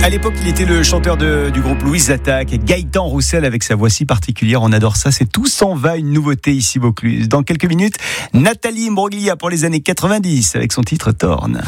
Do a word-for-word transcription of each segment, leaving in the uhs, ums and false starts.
À l'époque, il était le chanteur de, du groupe Louise Attaque, Gaëtan Roussel avec sa voix si particulière. On adore ça, c'est Tout s'en va, une nouveauté ici Vaucluse. Dans quelques minutes, Nathalie Imbroglia pour les années quatre-vingt-dix avec son titre Torn.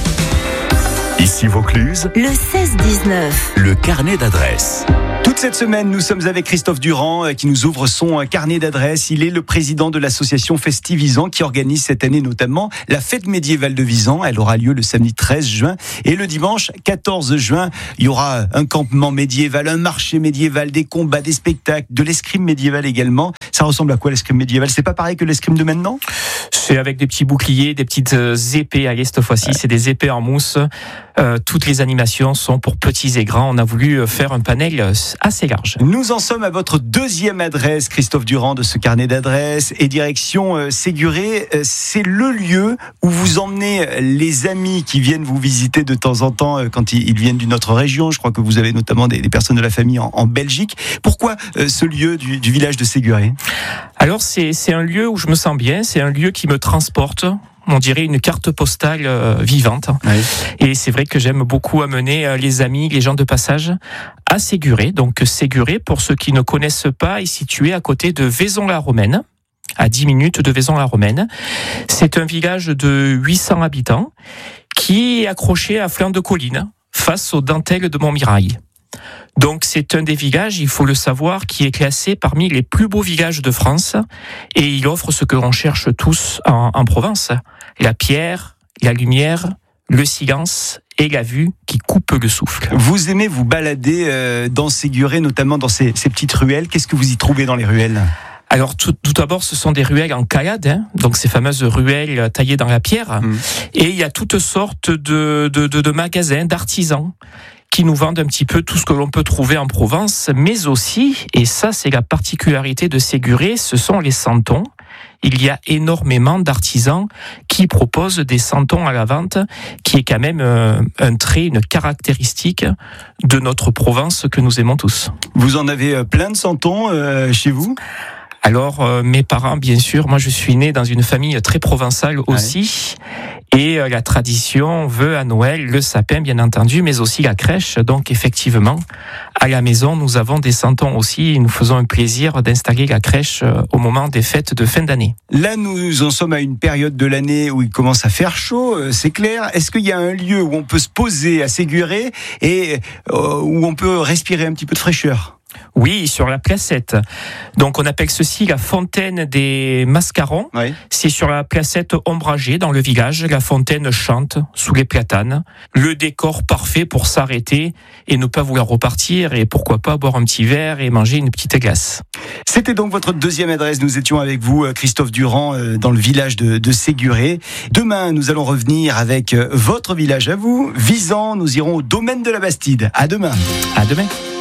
Ici Vaucluse, le seize dix-neuf. Le carnet d'adresses. Toute cette semaine, nous sommes avec Christophe Durand qui nous ouvre son carnet d'adresses. Il est le président de l'association Festivisant qui organise cette année notamment la fête médiévale de Visan. Elle aura lieu le samedi treize juin et le dimanche quatorze juin. Il y aura un campement médiéval, un marché médiéval, des combats, des spectacles, de l'escrime médiéval également. Ça ressemble à quoi l'escrime médiéval? C'est pas pareil que l'escrime de maintenant? C'est avec des petits boucliers, des petites épées. Allez, cette fois-ci, ouais. C'est des épées en mousse. Euh, toutes les animations sont pour petits et grands. On a voulu faire un panel assez large. Nous en sommes à votre deuxième adresse, Christophe Durand, de ce carnet d'adresses, et direction euh, Séguré. Euh, c'est le lieu où vous emmenez les amis qui viennent vous visiter de temps en temps euh, quand ils, ils viennent d'une autre région. Je crois que vous avez notamment des, des personnes de la famille en, en Belgique. Pourquoi euh, ce lieu du, du village de Séguré? Alors c'est, c'est un lieu où je me sens bien, c'est un lieu qui me transporte. On dirait une carte postale euh, vivante. Oui. Et c'est vrai que j'aime beaucoup amener euh, les amis, les gens de passage à Séguré. Donc Séguré, pour ceux qui ne connaissent pas, est situé à côté de Vaison-la-Romaine, à dix minutes de Vaison-la-Romaine. C'est un village de huit cents habitants qui est accroché à flanc de colline, face aux dentelles de Montmirail. Donc c'est un des villages, il faut le savoir, qui est classé parmi les plus beaux villages de France et il offre ce que l'on cherche tous en, en Provence, la pierre, la lumière, le silence et la vue qui coupe le souffle. Vous aimez vous balader euh, dans Séguré, notamment dans ces, ces petites ruelles. Qu'est-ce que vous y trouvez dans les ruelles ? Alors tout, tout d'abord, ce sont des ruelles en caillade, hein, donc ces fameuses ruelles taillées dans la pierre. Mmh. Et il y a toutes sortes de, de, de, de magasins, d'artisans qui nous vendent un petit peu tout ce que l'on peut trouver en Provence, mais aussi, et ça c'est la particularité de Séguré, ce sont les santons. Il y a énormément d'artisans qui proposent des santons à la vente, qui est quand même un trait, une caractéristique de notre Provence que nous aimons tous. Vous en avez plein de santons euh, chez vous ? Alors, euh, mes parents, bien sûr, moi je suis né dans une famille très provençale aussi, ouais. Et euh, la tradition veut à Noël le sapin, bien entendu, mais aussi la crèche. Donc effectivement, à la maison, nous avons des santons aussi et nous faisons un plaisir d'installer la crèche euh, au moment des fêtes de fin d'année. Là, nous en sommes à une période de l'année où il commence à faire chaud, euh, c'est clair. Est-ce qu'il y a un lieu où on peut se poser à Séguré et euh, où on peut respirer un petit peu de fraîcheur ? Oui, sur la placette. Donc on appelle ceci la fontaine des Mascarons. Oui. C'est sur la placette ombragée dans le village. La fontaine chante sous les platanes. Le décor parfait pour s'arrêter et ne pas vouloir repartir et pourquoi pas boire un petit verre et manger une petite glace. C'était donc votre deuxième adresse. Nous étions avec vous, Christophe Durand, dans le village de, de Séguré. Demain, nous allons revenir avec votre village à vous, Visan. Nous irons au domaine de la Bastide. À demain. À demain.